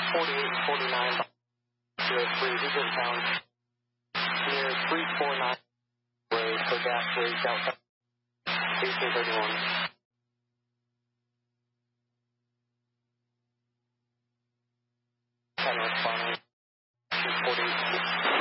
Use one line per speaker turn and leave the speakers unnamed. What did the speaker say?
4849 03, he's in town. Near 349 road for gas leak outside 1831. Kind of responding. 48.